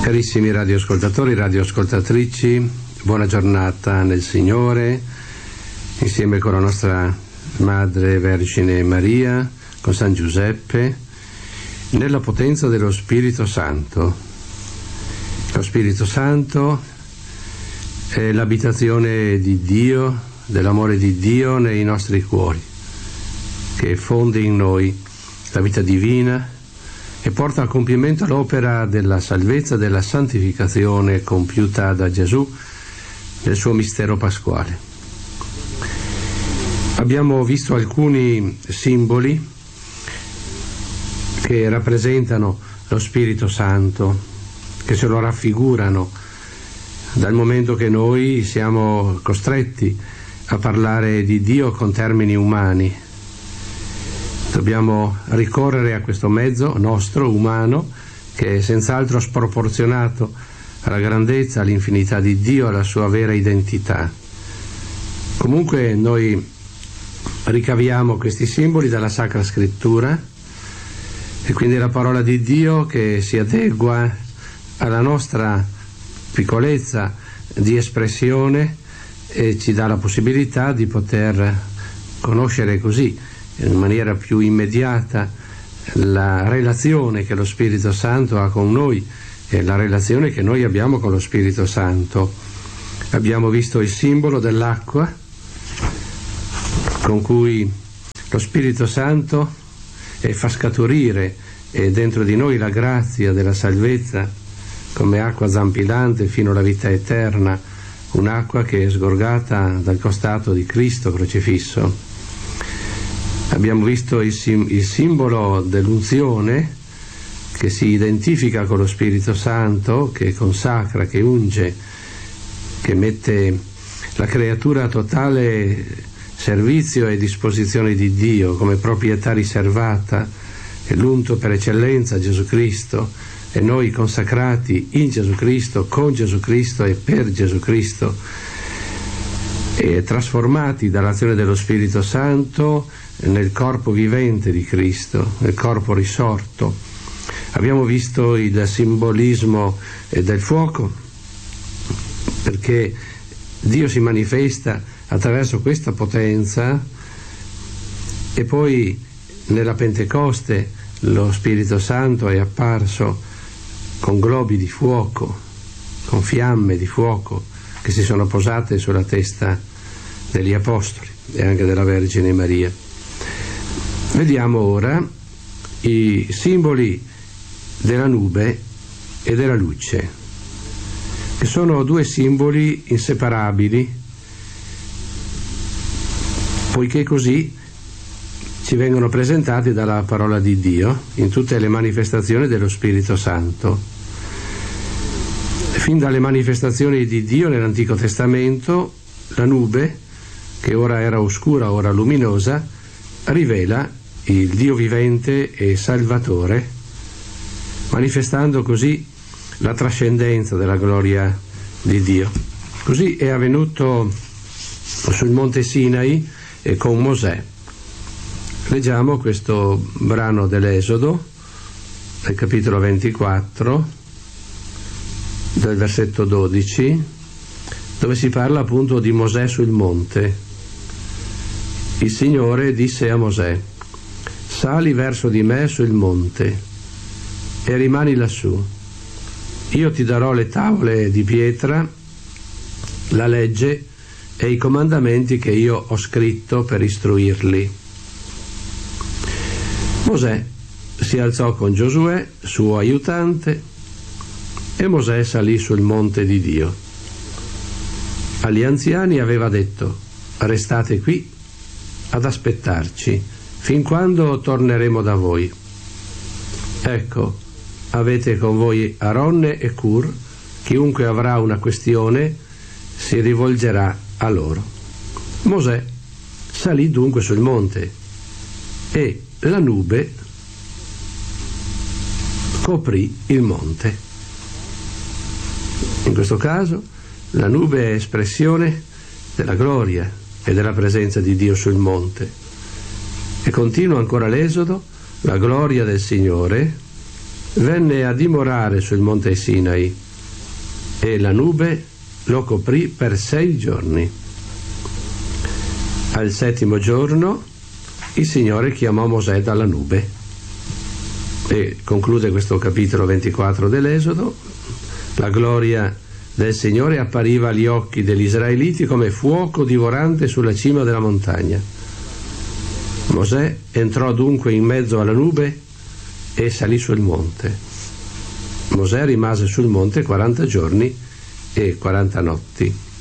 Carissimi radioascoltatori, radioascoltatrici, buona giornata nel Signore, insieme con la nostra Madre Vergine Maria, con San Giuseppe, nella potenza dello Spirito Santo. Lo Spirito Santo è l'abitazione di Dio, dell'amore di Dio nei nostri cuori, che fonde in noi la vita divina e porta a compimento l'opera della salvezza, della santificazione compiuta da Gesù nel suo mistero pasquale. Abbiamo visto alcuni simboli che rappresentano lo Spirito Santo, che se lo raffigurano, dal momento che noi siamo costretti a parlare di Dio con termini umani. Dobbiamo ricorrere a questo mezzo nostro, umano, che è senz'altro sproporzionato alla grandezza, all'infinità di Dio, alla sua vera identità. Comunque noi ricaviamo questi simboli dalla Sacra Scrittura e quindi la parola di Dio che si adegua alla nostra piccolezza di espressione e ci dà la possibilità di poter conoscere così in maniera più immediata la relazione che lo Spirito Santo ha con noi e la relazione che noi abbiamo con lo Spirito Santo. Abbiamo visto il simbolo dell'acqua con cui lo Spirito Santo fa scaturire dentro di noi la grazia della salvezza come acqua zampillante fino alla vita eterna, un'acqua che è sgorgata dal costato di Cristo crocifisso. Abbiamo visto il simbolo dell'unzione che si identifica con lo Spirito Santo, che consacra, che unge, che mette la creatura a totale servizio e disposizione di Dio come proprietà riservata, è l'unto per eccellenza Gesù Cristo, e noi consacrati in Gesù Cristo, con Gesù Cristo e per Gesù Cristo, e trasformati dall'azione dello Spirito Santo nel corpo vivente di Cristo, nel corpo risorto. Abbiamo visto il simbolismo del fuoco, perché Dio si manifesta attraverso questa potenza, e poi nella Pentecoste lo Spirito Santo è apparso con globi di fuoco, con fiamme di fuoco che si sono posate sulla testa degli Apostoli e anche della Vergine Maria. Vediamo ora i simboli della nube e della luce, che sono due simboli inseparabili, poiché così ci vengono presentati dalla parola di Dio in tutte le manifestazioni dello Spirito Santo. Fin dalle manifestazioni di Dio nell'Antico Testamento, la nube, che ora era oscura, ora luminosa, rivela il Dio vivente e salvatore, manifestando così la trascendenza della gloria di Dio. Così è avvenuto sul monte Sinai e con Mosè. Leggiamo questo brano dell'Esodo, nel capitolo 24, del versetto 12, dove si parla appunto di Mosè sul monte. Il Signore disse a Mosè: sali verso di me sul monte e rimani lassù. Io ti darò le tavole di pietra, la legge e i comandamenti che io ho scritto per istruirli. Mosè si alzò con Giosuè, suo aiutante, e Mosè salì sul monte di Dio. Agli anziani aveva detto: restate qui ad aspettarci fin quando torneremo da voi. Ecco, avete con voi Aronne e Cur, chiunque avrà una questione si rivolgerà a loro. Mosè salì dunque sul monte e la nube coprì il monte. In questo caso la nube è espressione della gloria e della presenza di Dio sul monte. E continua ancora l'Esodo: la gloria del Signore venne a dimorare sul monte Sinai e la nube lo coprì per 6 giorni. Al 7° giorno il Signore chiamò Mosè dalla nube e conclude questo capitolo 24 dell'Esodo. La gloria del Signore appariva agli occhi degli israeliti come fuoco divorante sulla cima della montagna. Mosè entrò dunque in mezzo alla nube e salì sul monte. Mosè rimase sul monte 40 giorni e 40 notti.